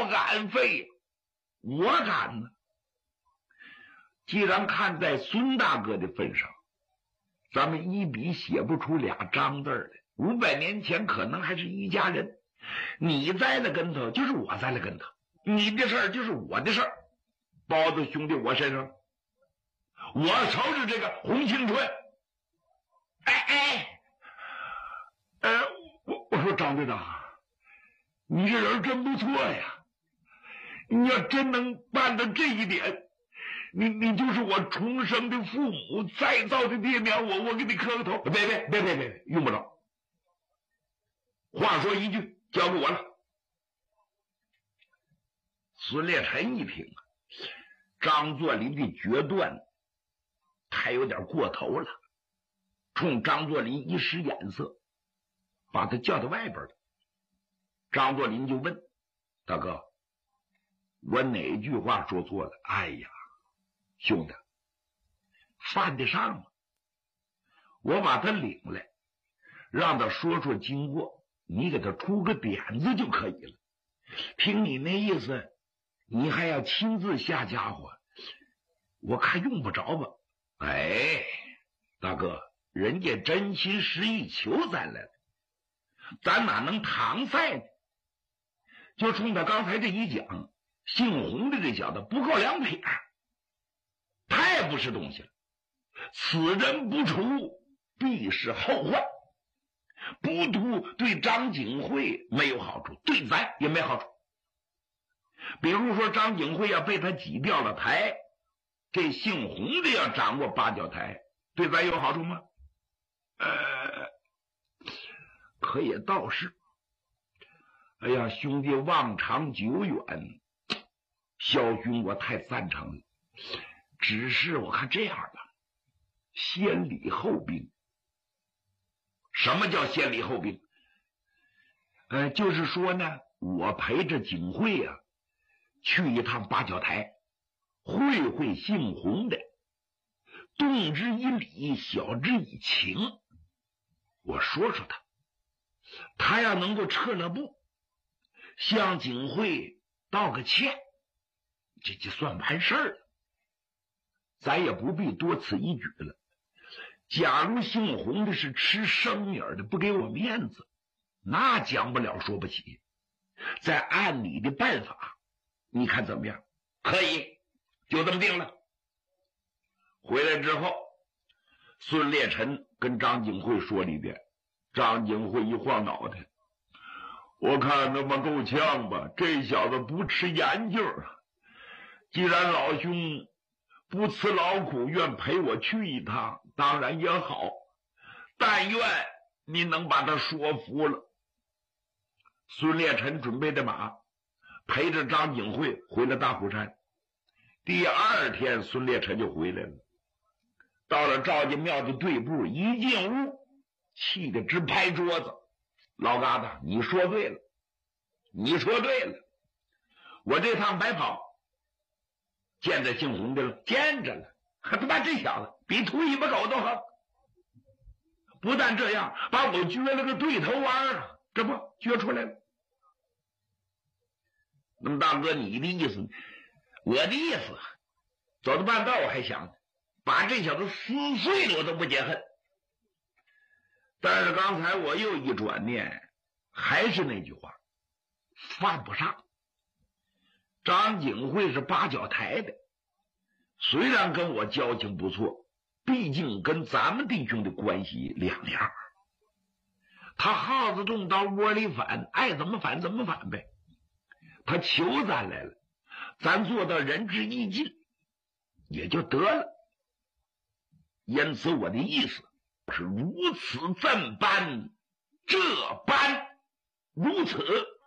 安肺，我敢呢。既然看在孙大哥的份上，咱们一笔写不出俩张字来。500年前可能还是一家人，你栽了跟头就是我栽了跟头，你的事儿就是我的事儿。包子兄弟我身上，我收拾这个红青春。我说张队长，你这人真不错呀，你要真能办到这一点，你就是我重生的父母，再造的爹娘，我给你磕个头。别，用不着。话说一句，交给我了。孙烈臣一听啊，张作霖的决断太有点过头了，冲张作霖一使眼色，把他叫到外边了。张作霖就问大哥，我哪句话说错了？哎呀，兄弟，犯得上吗？我把他领来，让他说说经过，你给他出个点子就可以了。听你那意思，你还要亲自下家伙，我看用不着吧。哎，大哥，人家真心实意求咱来了，咱哪能搪塞呢？就冲他刚才这一讲，姓洪的这小子不够2撇，太不是东西了。此人不除，必是后患。不图对张景惠没有好处，对咱也没好处。比如说张景惠要被他挤掉了台，这姓洪的要掌握八角台，对咱有好处吗？可也倒是。哎呀，兄弟望长久远，萧兄我太赞成了。只是我看这样吧，先礼后兵。什么叫先礼后兵？就是说呢，我陪着景惠啊去一趟八角台，会姓洪的，动之以礼，晓之以情。我说说他要能够撤了步，向景惠道个歉，这就算完事儿了，咱也不必多此一举了。假如姓洪的是吃生米的，不给我面子，那讲不了说不起。再按你的办法，你看怎么样？可以，就这么定了。回来之后，孙烈臣跟张景惠说了一遍。张景惠一晃脑袋，我看他妈够呛吧，这小子不吃研究啊。既然老兄不辞劳苦愿陪我去一趟，当然也好，但愿你能把他说服了。孙烈臣准备的马，陪着张景惠回了大虎山。第2天孙烈臣就回来了，到了赵家庙的对部，一进屋气得直拍桌子。老疙瘩，你说对了，你说对了，我这趟白跑见着姓洪的了，见着了，他妈这小子比秃尾巴狗都好。不但这样，把我撅了个对头弯啊，这不撅出来了。那么大哥，你的意思？我的意思，走到半道我还想把这小子撕碎了，我都不解恨。但是刚才我又一转念，还是那句话，犯不上。张景惠是八角台的，虽然跟我交情不错，毕竟跟咱们弟兄的关系两样。他耗子洞到窝里反，爱怎么反怎么反呗。他求咱来了，咱做到仁至义尽也就得了。因此我的意思是如此这般，这般如此。